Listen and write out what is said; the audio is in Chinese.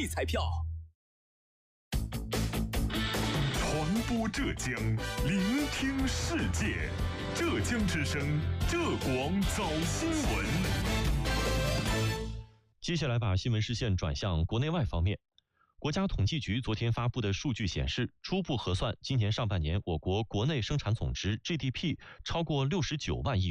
费彩票。 传播浙江，聆听世界。浙江之声，浙广早新闻。 接下来把新闻视线转向国内外方面。国家统计局昨天发布的数据显示，初步核算，今年上半年我国国内生产总值 GDP 超过69万亿元。